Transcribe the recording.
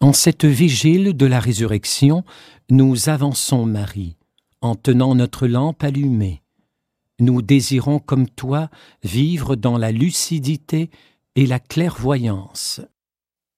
En cette vigile de la résurrection, nous avançons, Marie, en tenant notre lampe allumée. Nous désirons, comme toi, vivre dans la lucidité et la clairvoyance